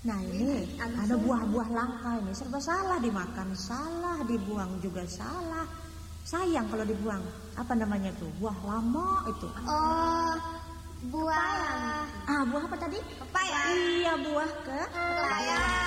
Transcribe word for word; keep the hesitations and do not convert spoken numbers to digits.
Nah ini ada buah-buah langka ini serba salah dimakan, salah dibuang juga salah. Sayang kalau dibuang. Apa namanya tuh? Buah lama itu. Oh, buah. Ah, buah apa tadi? Pepaya. Iya, buah ke Pepaya.